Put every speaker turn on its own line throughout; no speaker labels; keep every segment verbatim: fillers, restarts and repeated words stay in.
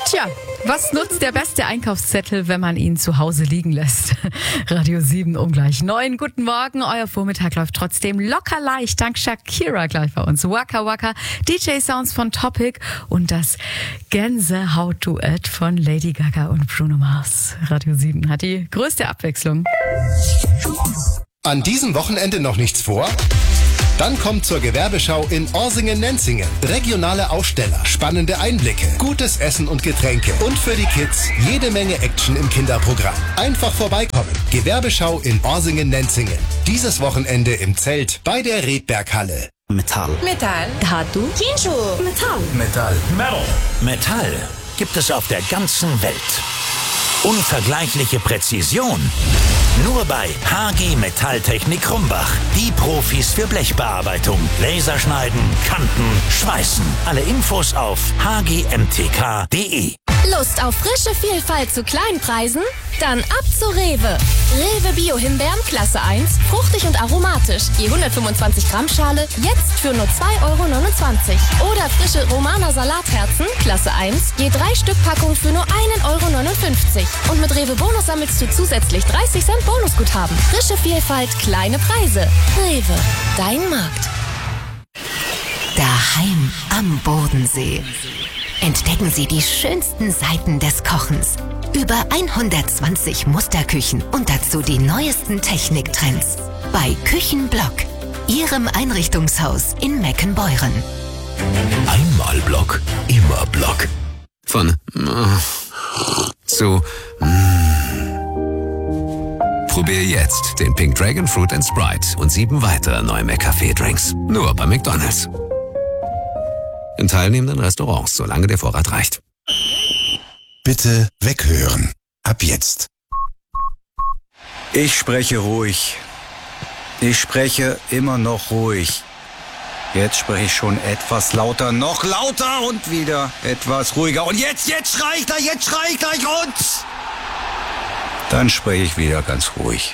Tja, was nutzt der beste Einkaufszettel, wenn man ihn zu Hause liegen lässt? Radio sieben um gleich neun. Guten Morgen, euer Vormittag läuft trotzdem locker leicht. Dank Shakira gleich bei uns. Waka Waka, D J-Sounds von Topic und das Gänsehaut-Duett von Lady Gaga und Bruno Mars. Radio sieben hat die größte Abwechslung.
An diesem Wochenende noch nichts vor? Dann kommt zur Gewerbeschau in Orsingen-Nenzingen. Regionale Aussteller, spannende Einblicke, gutes Essen und Getränke und für die Kids jede Menge Action im Kinderprogramm. Einfach vorbeikommen. Gewerbeschau in Orsingen-Nenzingen. Dieses Wochenende im Zelt bei der Redberghalle.
Metall.
Metall.
Dhatu.
Tinshu.
Metall.
Metall. Metal. Metall gibt es auf der ganzen Welt. Unvergleichliche Präzision. Nur bei H G Metalltechnik Krumbach. Die Profis für Blechbearbeitung. Laserschneiden, Kanten, Schweißen. Alle Infos auf h g m t k punkt d e.
Lust auf frische Vielfalt zu Kleinpreisen? Dann ab zu Rewe. Rewe Bio Himbeeren Klasse eins, fruchtig und aromatisch. Je hundertfünfundzwanzig Gramm Schale, jetzt für nur zwei Euro neunundzwanzig. Oder frische Romana Salatherzen Klasse eins, je drei Stück Packung für nur ein Euro neunundfünfzig. Und mit Rewe Bonus sammelst du zusätzlich dreißig Cent Bonusguthaben. Frische Vielfalt, kleine Preise. Rewe, dein Markt.
Daheim am Bodensee. Entdecken Sie die schönsten Seiten des Kochens. Über hundertzwanzig Musterküchen und dazu die neuesten Techniktrends. Bei Küchenblock, Ihrem Einrichtungshaus in Meckenbeuren.
Einmal Block, immer Block. Von äh, zu mm. Probier jetzt den Pink Dragon Fruit and Sprite und sieben weitere neue McCafé-Drinks. Nur bei McDonald's. In teilnehmenden Restaurants, solange der Vorrat reicht.
Bitte weghören. Ab jetzt.
Ich spreche ruhig. Ich spreche immer noch ruhig. Jetzt spreche ich schon etwas lauter, noch lauter und wieder etwas ruhiger. Und jetzt, jetzt schrei ich gleich, jetzt schrei ich gleich und... Dann spreche ich wieder ganz ruhig.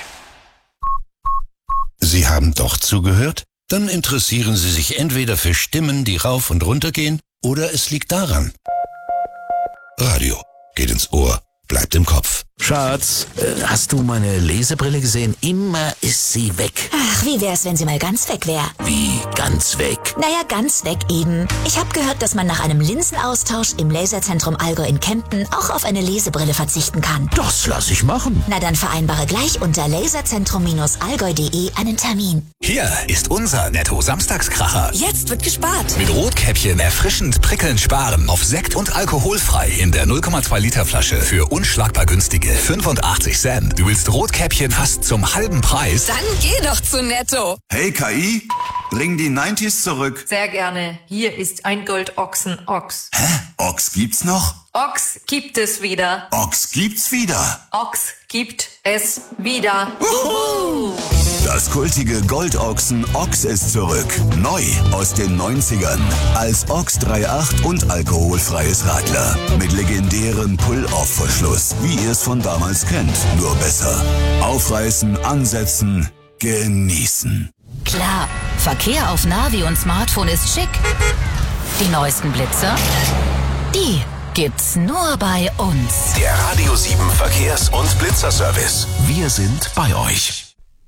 Sie haben doch zugehört? Dann interessieren Sie sich entweder für Stimmen, die rauf und runter gehen, oder es liegt daran. Radio geht ins Ohr, bleibt im Kopf.
Schatz, äh, hast du meine Lesebrille gesehen? Immer ist sie weg.
Ach, wie wär's, wenn sie mal ganz weg wäre?
Wie ganz weg?
Naja, ganz weg eben. Ich habe gehört, dass man nach einem Linsenaustausch im Laserzentrum Allgäu in Kempten auch auf eine Lesebrille verzichten kann.
Das lass ich machen.
Na dann vereinbare gleich unter laserzentrum allgäu punkt de einen Termin.
Hier ist unser Netto-Samstagskracher.
Jetzt wird gespart.
Mit Rotkäppchen erfrischend prickelnd sparen. Auf Sekt und alkoholfrei in der null Komma zwei Liter Flasche für unschlagbar günstige fünfundachtzig Cent. Du willst Rotkäppchen fast zum halben Preis?
Dann geh doch zu Netto.
Hey K I, bring die neunziger zurück.
Sehr gerne. Hier ist ein Goldochsen Ochs.
Hä? Ochs gibt's noch?
Ochs gibt es wieder.
Ochs gibt's wieder.
Ochs gibt es wieder.
Uhu. Das kultige Goldochsen Ochs ist zurück. Neu aus den neunzigern. Als Ochs drei Komma acht und alkoholfreies Radler. Mit legendärem Pull-Off-Verschluss, wie ihr es von damals kennt. Nur besser. Aufreißen, ansetzen, genießen.
Klar, Verkehr auf Navi und Smartphone ist schick. Die neuesten Blitzer, die gibt's nur bei uns.
Der Radio sieben Verkehrs- und Blitzerservice. Wir sind bei euch.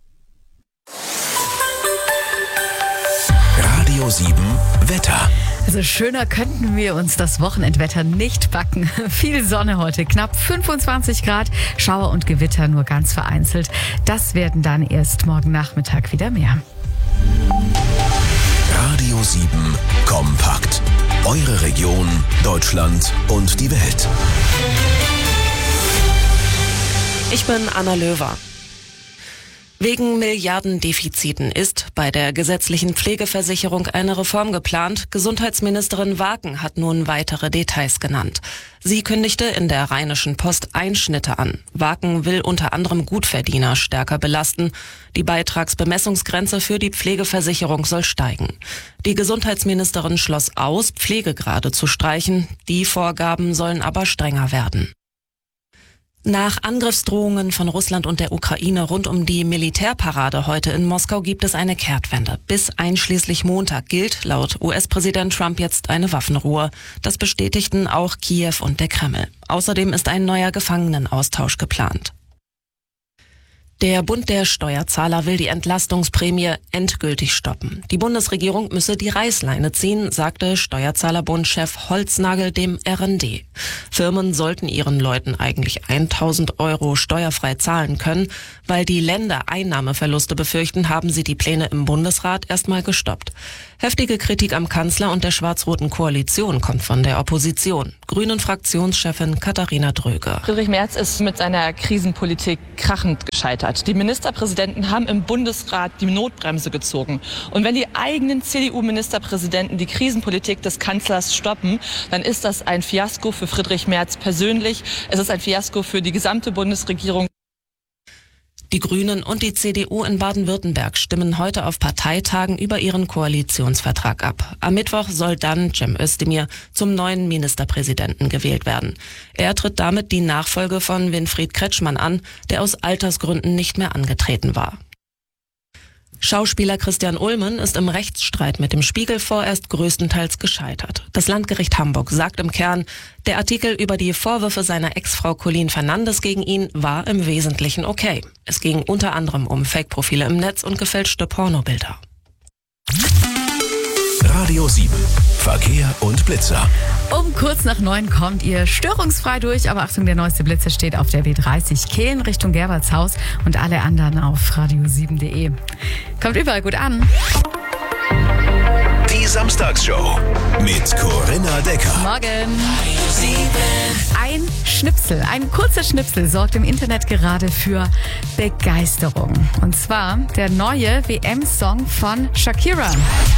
Radio sieben Wetter.
Also schöner könnten wir uns das Wochenendwetter nicht backen. Viel Sonne heute, knapp fünfundzwanzig Grad, Schauer und Gewitter nur ganz vereinzelt. Das werden dann erst morgen Nachmittag wieder mehr.
Radio sieben kompakt. Eure Region, Deutschland und die Welt.
Ich bin Anna Löwer. Wegen Milliardendefiziten ist bei der gesetzlichen Pflegeversicherung eine Reform geplant. Gesundheitsministerin Waken hat nun weitere Details genannt. Sie kündigte in der Rheinischen Post Einschnitte an. Waken will unter anderem Gutverdiener stärker belasten. Die Beitragsbemessungsgrenze für die Pflegeversicherung soll steigen. Die Gesundheitsministerin schloss aus, Pflegegrade zu streichen. Die Vorgaben sollen aber strenger werden. Nach Angriffsdrohungen von Russland und der Ukraine rund um die Militärparade heute in Moskau gibt es eine Kehrtwende. Bis einschließlich Montag gilt laut U S-Präsident Trump jetzt eine Waffenruhe. Das bestätigten auch Kiew und der Kreml. Außerdem ist ein neuer Gefangenenaustausch geplant. Der Bund der Steuerzahler will die Entlastungsprämie endgültig stoppen. Die Bundesregierung müsse die Reißleine ziehen, sagte Steuerzahlerbund-Chef Holznagel dem R N D. Firmen sollten ihren Leuten eigentlich tausend Euro steuerfrei zahlen können. Weil die Länder Einnahmeverluste befürchten, haben sie die Pläne im Bundesrat erstmal gestoppt. Heftige Kritik am Kanzler und der schwarz-roten Koalition kommt von der Opposition. Grünen-Fraktionschefin Katharina Dröge.
Friedrich Merz ist mit seiner Krisenpolitik krachend gescheitert. Die Ministerpräsidenten haben im Bundesrat die Notbremse gezogen. Und wenn die eigenen C D U-Ministerpräsidenten die Krisenpolitik des Kanzlers stoppen, dann ist das ein Fiasko für Friedrich Merz persönlich. Es ist ein Fiasko für die gesamte Bundesregierung.
Die Grünen und die C D U in Baden-Württemberg stimmen heute auf Parteitagen über ihren Koalitionsvertrag ab. Am Mittwoch soll dann Cem Özdemir zum neuen Ministerpräsidenten gewählt werden. Er tritt damit die Nachfolge von Winfried Kretschmann an, der aus Altersgründen nicht mehr angetreten war. Schauspieler Christian Ulmen ist im Rechtsstreit mit dem Spiegel vorerst größtenteils gescheitert. Das Landgericht Hamburg sagt im Kern, der Artikel über die Vorwürfe seiner Ex-Frau Colleen Fernandes gegen ihn war im Wesentlichen okay. Es ging unter anderem um Fake-Profile im Netz und gefälschte Pornobilder.
Radio sieben. Verkehr und Blitzer.
Um kurz nach neun kommt ihr störungsfrei durch, aber Achtung, der neueste Blitzer steht auf der B dreißig Kehlen Richtung Gerbertshaus und alle anderen auf radio sieben punkt de. Kommt überall gut an.
Die Samstagsshow mit Corinna Decker.
Morgen. Ein Schnipsel, ein kurzer Schnipsel sorgt im Internet gerade für Begeisterung. Und zwar der neue W M-Song von Shakira.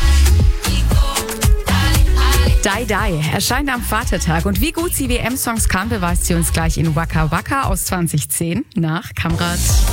Die Die erscheint am Vatertag und wie gut sie W M-Songs kann, beweist sie uns gleich in Waka Waka aus zwanzig zehn nach Kamrat.